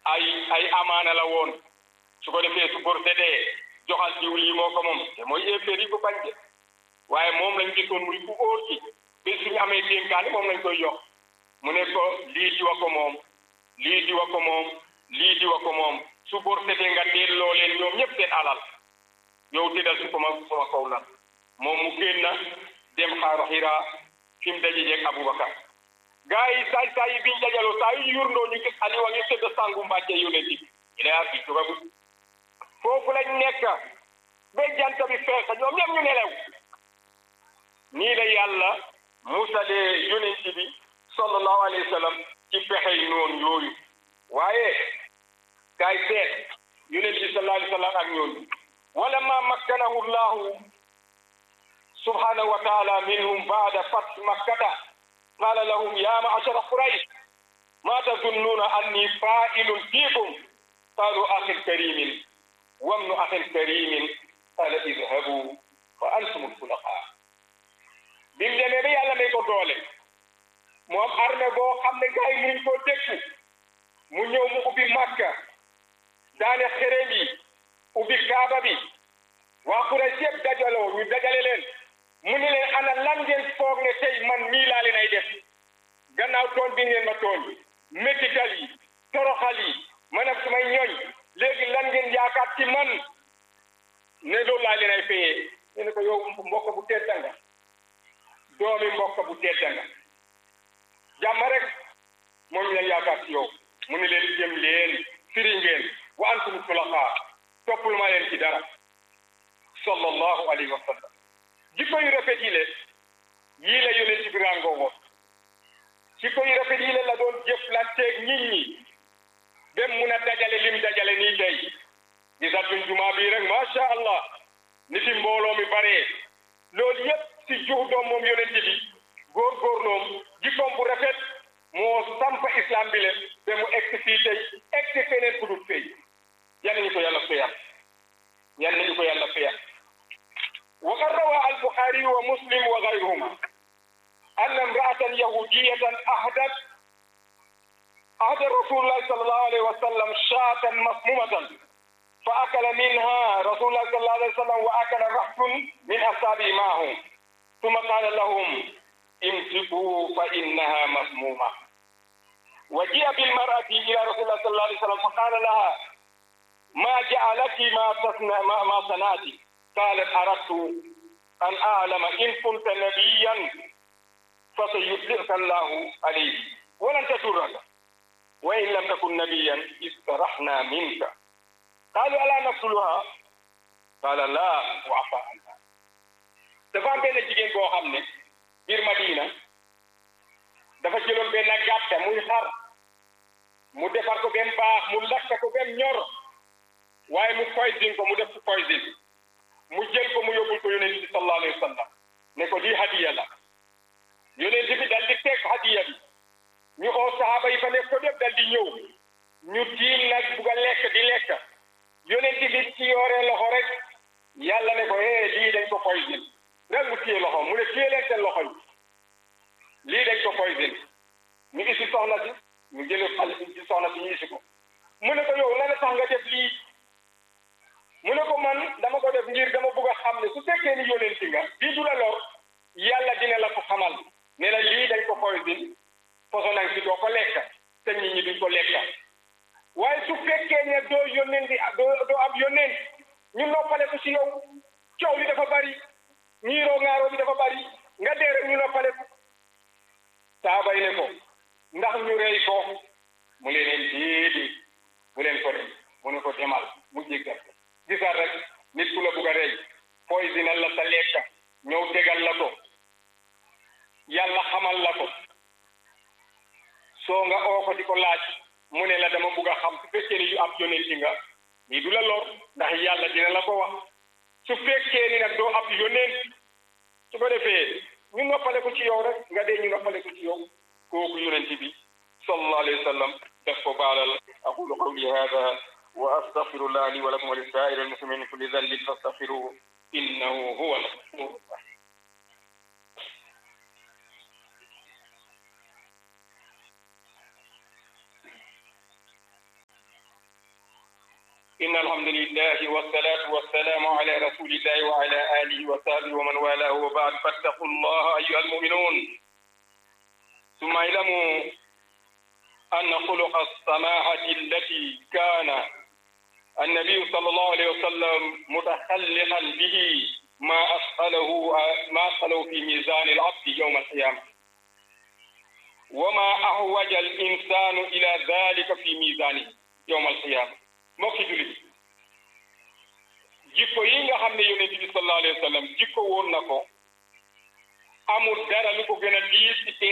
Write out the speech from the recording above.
ay amaana la woon su ko defee su bor setee joxal jiw lii moo ko moom te mooy effet yi ko bañ de waaye moom lañ gisoon muy ku óor ci bés suñu amee dénkaane moom lañ koy jox mu ne ko lii di wa ko moom lii di wa ko moom lii di wa ko moom su bor setee nga delloo leen ñoom ñëpp seen alal yow tëddal su sama kaw la moom mu génn dem xaaru Hira fi mu dajeeg Abubakar gaa yi saay yi biñ dajaloo saa yu ñu yurndoo ñu gis Aliou a ngi tëdd sangu mbàcce yonent bi ila bi jógagut foofu lañ nekk ba jant bi fees ñoom ñëpp ñu nelew nii la yàlla musalee yonent bi sallallahu alayhi wa sallam ci pexey noonu yooyu waaye kaay seet yonent bi sallallahu alayhi wa sallam ak ñooñu wala ma makkanahu llahu subhanahu wa taala minhum baada fath makkata qala lahum ya ma'ashara quraysh ma tazunnuna anni fa'ilun fiikum qalu akhin karimin wamnu akhin karimin qala idhabu fa antum al-khulaqa bi mu demee ba yàlla may ko doole moom armée boo xam ne gars yi muñ koo dékku mu ñëw mu ubbi Makka daane xerem yi ubbi Kaaba bi waa Quraysh yëpp dajaloo ñu dajale leen mu ni leen ana lan ngeen foog ne tey man nii laa leen ay def gannaaw toon bi ngeen ma toon métital yi toroxal yi man ak sumay ñooñ léegi lan ngeen yaakaar ci man ne loolu laa leen ay fayee ñu ne ko yow mbokk bu tedd nga doomi mbokk bu tedd nga jàmm rek moom la yaakaar ci yow mu ne leen jëm leen firi ngeen wa antum xulafaa toppul ma leen ci dara sallallahu alayhi wa sallam jikko yu rafet yii la yonent bi ràngoo woon jikko yu rafet yi la doon jëflanteeg nit ñi dem mun a dajale lim dajale nii tey gisatuñ jumaa bii rek macha allah ni fi mbooloo mi baree loolu yëpp si juux doom moom yonent bi góorgóorloom jikkoom bu rafet moo samp islam bi le ba mu egsi fii tey egsi feneen ku dul fay yal nañu ko yàlla fayal yal nañu ko yàlla fayal وقد روى البخاري ومسلم وغيرهما أن امرأة يهودية أهدت رسول الله صلى الله عليه وسلم شاة مسمومة فأكل منها رسول الله صلى الله عليه وسلم وأكل رحم من أصحابه معه ثم قال لهم امسكوا فإنها مسمومة وجيء بالمرأة إلى رسول الله صلى الله عليه وسلم فقال لها ما جعلك ما صنعت قالت أردت أن أعلم إن كنت نبيا فسيطلعك الله عليه ولن تضرك وإن لم تكن نبيا استرحنا منك قالوا ألا نقتلها قال لا وعفى عنها dafa am benn jigéen boo xam ne biir Madina dafa jëloon benn gàtt muy xar mu defar ko benn baax mu lakk ko benn ñor waaye mu poison ko mu def ko poison mu jël ko mu yóbbul ko yonent bi sallallahu alayhi wa sallam ne ko lii hadiya la yonent bi dal di teg hadiya bi ñu oo sahaaba yi fa nekk ko def dal di ñëw ñu tiim nag bugg a lekk di lekk yonent bi ci yooree loxo rek yàlla ne ko lii dañ ko poison rek mu téye loxo mu ne téye leen seen loxo yi lii dañ ko poison ñu isi soxna si ñu jële xale ci soxna si ñu isi ko mu ne ko yow lan la tax nga def lii mu ne ko man dama ko def ngir dama bëgg a xam ne su fekkee ni yonent nga bii du la lor yàlla dina la ko xamal ne la lii dañ ko poison poson nag si doo ko lekk te nit ñi duñ ko lekk waaye su fekkee ne doo yónneen di doo am yónneen ñu noppale ko si yow coow li dafa bari ñiiroo ŋaaroo bi dafa bari nga dee rek ñu noppale ko saaba yi ne ko ndax ñu rey ko mu leen déedéet bu leen ko dem mu ne ko demal mu jéggal gisal rek nit ku la bugg a rey poisonal la sa lekk ñëw tegal la ko yàlla xamal la ko soo nga oo ko di ko laaj mu ne la dama bugg a xam su fekkee ni yu ab yonent nga lii du la lor ndax yàlla dina la ko wax su fekkee ni nag doo ab yonent su ko defee ñu noppale ko ci yow rek nga dee ñu noppale ko ci yow kooku yonent bi sallallahu alayhi wa sallam def ko baalal aqulu qawli hada wa astaghfirullah li wa lakum wa lisaa'iri al-muslimin min kulli dhanbin fastaghfiruhu innahu huwa al-ghafur rahim إن الحمد لله والصلاة والسلام على رسول الله وعلى آله وصحبه ومن والاه وبعد فاتقوا الله أيها المؤمنون ثم اعلموا أن خلق السماحة التي كان النبي صلى الله عليه وسلم متخلقا به ما أثقله في ميزان العبد يوم القيامة وما أحوج الإنسان إلى ذلك في ميزانه يوم القيامة mbokki jullit jikko yi nga xam ne yonent bi sallallahu alayhi wa sallam jikko woon na ko amul dara lu ko gën a diis ci